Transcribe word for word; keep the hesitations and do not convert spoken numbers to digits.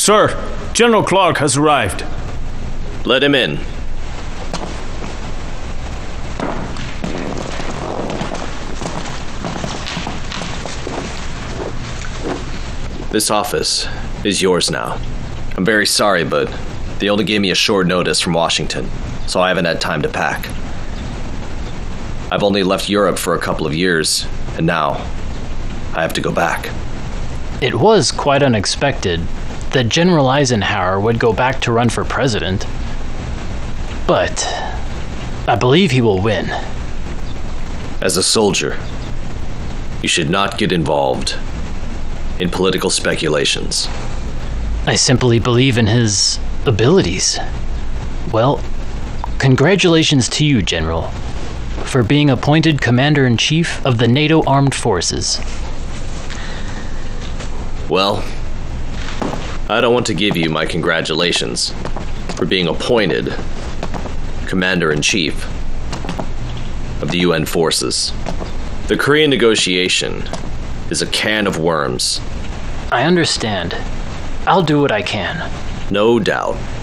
Sir, General Clark has arrived. Let him in. This office is yours now. I'm very sorry, but they only gave me a short notice from Washington, so I haven't had time to pack. I've only left Europe for a couple of years, and now I have to go back. It was quite unexpected that General Eisenhower would go back to run for president. But I believe he will win. As a soldier, you should not get involved in political speculations. I simply believe in his abilities. Well, congratulations to you, General, for being appointed Commander-in-Chief of the NATO Armed Forces. Well, I don't want to give you my congratulations for being appointed Commander-in-Chief of the U N forces. The Korean negotiation is a can of worms. I understand. I'll do what I can. No doubt.